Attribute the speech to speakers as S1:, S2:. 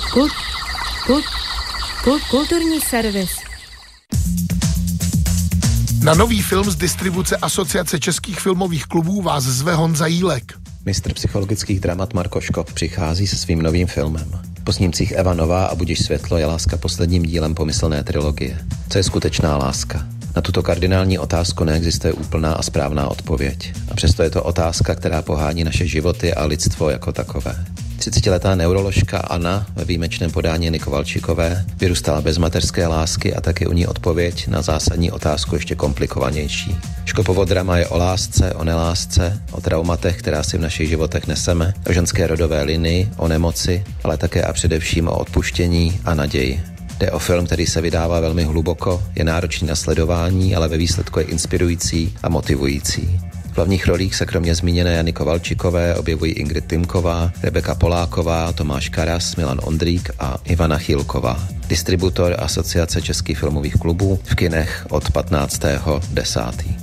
S1: Kulturní servis.
S2: Na nový film z distribuce Asociace českých filmových klubů vás zve Honza Jílek.
S3: Mistr psychologických dramat Marko Škop přichází se svým novým filmem. Po snímcích Eva Nová a Budiš světlo je láska posledním dílem pomyslné trilogie. Co je skutečná láska? Na tuto kardinální otázku neexistuje úplná a správná odpověď. A přesto je to otázka, která pohání naše životy a lidstvo jako takové. 30letá neuroložka Anna ve výjimečném podání Jany Kovalčíkové vyrůstala bez mateřské lásky a taky u ní odpověď na zásadní otázku ještě komplikovanější. Škopovo drama je o lásce, o nelásce, o traumatech, která si v našich životech neseme, o ženské rodové linii, o nemoci, ale také a především o odpuštění a naději. Jde o film, který se vydává velmi hluboko, je náročný na sledování, ale ve výsledku je inspirující a motivující. V hlavních rolích se kromě zmíněné Jany Kovalčíkové objevují Ingrid Tymková, Rebeka Poláková, Tomáš Karas, Milan Ondrík a Ivana Chýlková. Distributor Asociace českých filmových klubů v kinech od 15.10.